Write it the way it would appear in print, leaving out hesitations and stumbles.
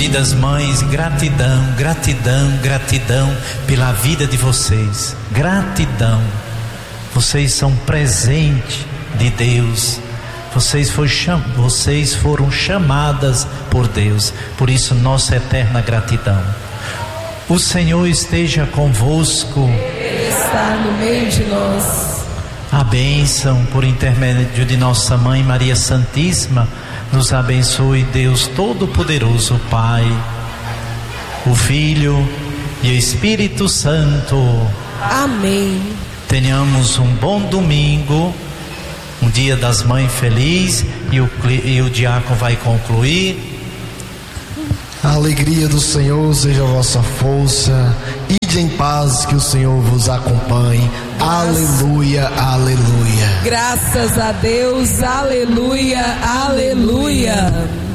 Queridas mães, gratidão, gratidão, gratidão pela vida de vocês. Gratidão. Vocês são presente de Deus. Vocês foram chamadas por Deus. Por isso, nossa eterna gratidão. O Senhor esteja convosco. Ele está no meio de nós. A bênção por intermédio de nossa Mãe Maria Santíssima nos abençoe, Deus Todo-Poderoso, Pai, o Filho e o Espírito Santo. Amém. Tenhamos um bom domingo, um dia das mães feliz, e o diácono vai concluir. A alegria do Senhor seja a vossa força. Ide em paz, que o Senhor vos acompanhe. Aleluia, aleluia. Graças a Deus, aleluia, aleluia.